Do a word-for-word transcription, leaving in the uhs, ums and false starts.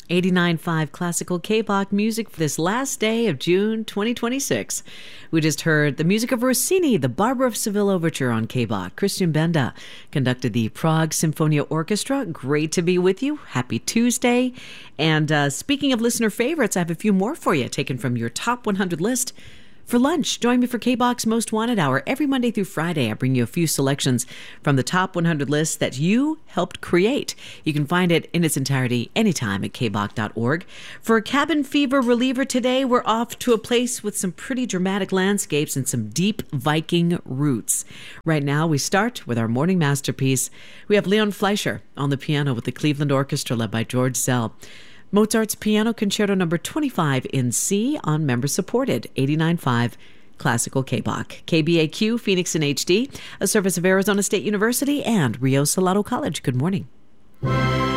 eighty-nine point five Classical K-pop music for this last day of June twenty twenty-six. We just heard the music of Rossini, the Barber of Seville Overture on K-pop. Christian Benda conducted the Prague Symphonia Orchestra. Great to be with you. Happy Tuesday. And uh, speaking of listener favorites, I have a few more for you taken from your top one hundred list. For lunch, join me for K-Box Most Wanted Hour. Every Monday through Friday, I bring you a few selections from the top one hundred list that you helped create. You can find it in its entirety anytime at k b o c dot org. For a cabin fever reliever today, we're off to a place with some pretty dramatic landscapes and some deep Viking roots. Right now, we start with our morning masterpiece. We have Leon Fleischer on the piano with the Cleveland Orchestra led by George Szell. Mozart's Piano Concerto number twenty-five in C on member-supported eighty-nine point five Classical K-pop. K B A Q, Phoenix in H D, a service of Arizona State University and Rio Salado College. Good morning.